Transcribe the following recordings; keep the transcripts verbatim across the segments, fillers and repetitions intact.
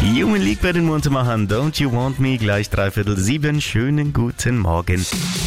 Human League bei den Muntermachern. Don't You Want Me? Gleich dreiviertel sieben. Schönen guten Morgen.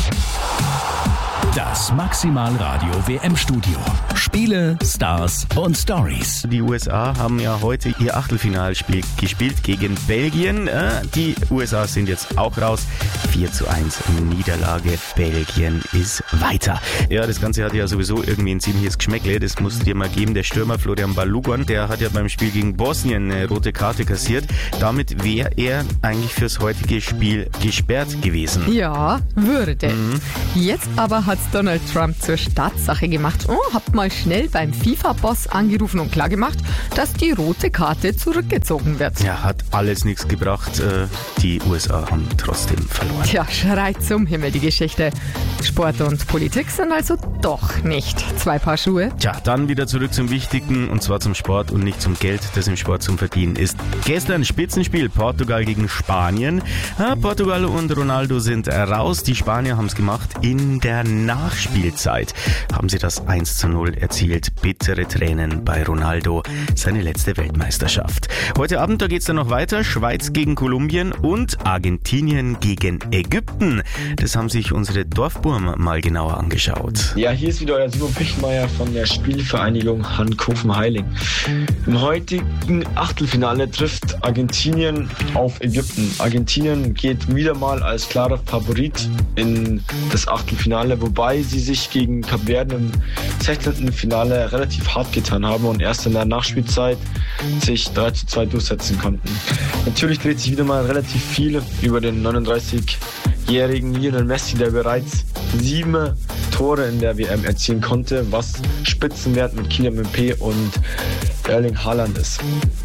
Das Maximalradio-W M-Studio. Spiele, Stars und Stories. Die U S A haben ja heute ihr Achtelfinalspiel gespielt gegen Belgien. Die U S A sind jetzt auch raus. vier zu eins Niederlage. Belgien ist weiter. Ja, das Ganze hat ja sowieso irgendwie ein ziemliches Geschmäckle. Das musst du dir mal geben. Der Stürmer Florian Balogun, der hat ja beim Spiel gegen Bosnien eine rote Karte kassiert. Damit wäre er eigentlich fürs heutige Spiel gesperrt gewesen. Ja, würde. Mhm. Jetzt aber hat Donald Trump zur Staatssache gemacht und hat mal schnell beim FIFA-Boss angerufen und klargemacht, dass die rote Karte zurückgezogen wird. Ja, hat alles nichts gebracht. Die U S A haben trotzdem verloren. Tja, schreit zum Himmel die Geschichte. Sport und Politik sind also doch nicht zwei Paar Schuhe. Tja, dann wieder zurück zum Wichtigen, und zwar zum Sport und nicht zum Geld, das im Sport zum Verdienen ist. Gestern Spitzenspiel, Portugal gegen Spanien. Ja, Portugal und Ronaldo sind raus. Die Spanier haben es gemacht in der Nachspielzeit. Haben sie das eins zu null erzielt. Bittere Tränen bei Ronaldo. Seine letzte Weltmeisterschaft. Heute Abend, da geht's dann noch weiter. Schweiz gegen Kolumbien und Argentinien gegen Ägypten. Das haben sich unsere Dorfburm mal genauer angeschaut. Ja, hier ist wieder euer Simon Pichtmeier von der Spielvereinigung Hankofen-Heiling. Im heutigen Achtelfinale trifft Argentinien auf Ägypten. Argentinien geht wieder mal als klarer Favorit in das Achtelfinale, wobei sie sich gegen Kap Verde im sechzehnten Finale relativ hart getan haben und erst in der Nachspielzeit sich drei zu zwei durchsetzen konnten. Natürlich dreht sich wieder mal relativ viel über den neununddreißigjährigen Lionel Messi, der bereits sieben Tore in der W M erzielen konnte, was Spitzenwert mit Kylian Mbappé und Erling Haaland ist.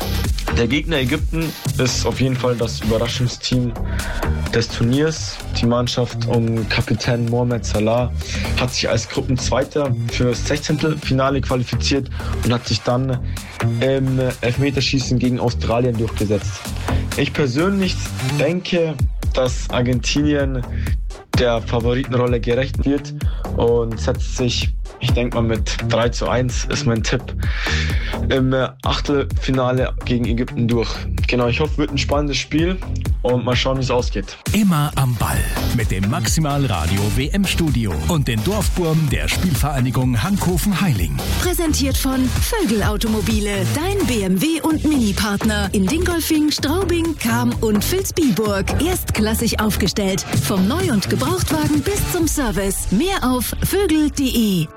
Der Gegner Ägypten ist auf jeden Fall das Überraschungsteam des Turniers. Die Mannschaft um Kapitän Mohamed Salah hat sich als Gruppenzweiter für das sechzehnte Finale qualifiziert und hat sich dann im Elfmeterschießen gegen Australien durchgesetzt. Ich persönlich denke, dass Argentinien der Favoritenrolle gerecht wird und setzt sich, ich denke mal, mit drei zu eins ist mein Tipp, im Achtelfinale gegen Ägypten durch. Genau, ich hoffe, es wird ein spannendes Spiel und mal schauen, wie es ausgeht. Immer am Ball mit dem Maximalradio-W M-Studio und den Dorfburm der Spielvereinigung Hankofen-Heiling. Präsentiert von Vögel Automobile, dein B M W und Mini-Partner in Dingolfing, Straubing, Cham und Vilsbiburg. Erstklassig aufgestellt, vom Neu- und Gebrauchtwagen bis zum Service. Mehr auf vögel punkt de.